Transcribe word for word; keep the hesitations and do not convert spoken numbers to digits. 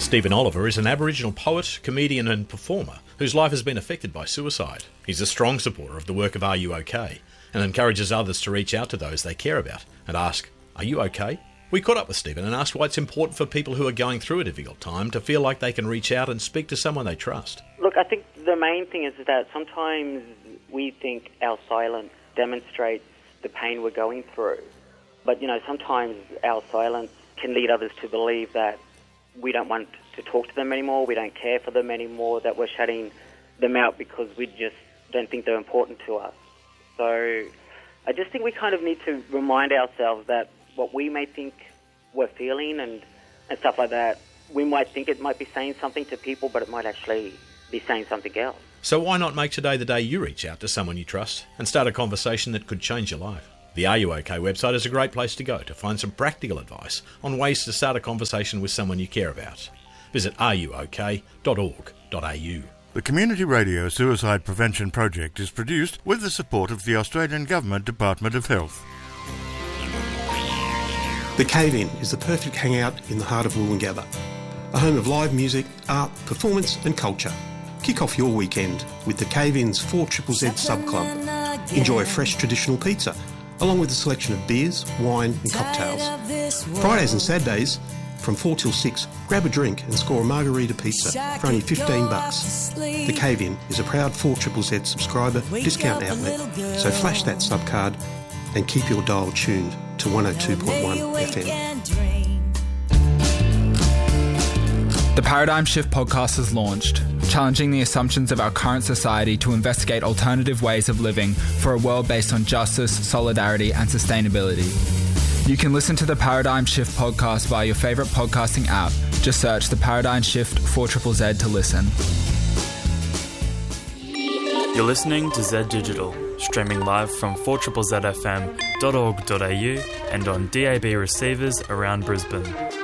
Stephen Oliver is an Aboriginal poet, comedian and performer whose life has been affected by suicide. He's a strong supporter of the work of Are You OK? And encourages others to reach out to those they care about and ask, are you okay? We caught up with Stephen and asked why it's important for people who are going through a difficult time to feel like they can reach out and speak to someone they trust. Look, I think the main thing is that sometimes we think our silence demonstrates the pain we're going through. But, you know, sometimes our silence can lead others to believe that we don't want to talk to them anymore, we don't care for them anymore, that we're shutting them out because we just don't think they're important to us. So I just think we kind of need to remind ourselves that what we may think we're feeling and, and stuff like that, we might think it might be saying something to people, but it might actually be saying something else. So why not make today the day you reach out to someone you trust and start a conversation that could change your life? The Are You OK website is a great place to go to find some practical advice on ways to start a conversation with someone you care about. Visit are you ok dot org dot a u. The Community Radio Suicide Prevention Project is produced with the support of the Australian Government Department of Health. The Cave-In is the perfect hangout in the heart of Woolloongabba, a home of live music, art, performance and culture. Kick off your weekend with the Cave-In's four Z Z Z Sub Club. Enjoy a fresh traditional pizza, along with a selection of beers, wine and cocktails. Fridays and Saturdays, from four till six, grab a drink and score a margarita pizza for only fifteen bucks. The Cave-In is a proud four Z Z Z subscriber discount outlet, so flash that sub card and keep your dial tuned to one oh two point one F M. The Paradigm Shift podcast has launched, challenging the assumptions of our current society to investigate alternative ways of living for a world based on justice, solidarity and sustainability. You can listen to the Paradigm Shift podcast via your favourite podcasting app. Just search the Paradigm Shift four Z Z Z to listen. You're listening to Z Digital, streaming live from four Z Z Z F M dot org dot a u and on D A B receivers around Brisbane.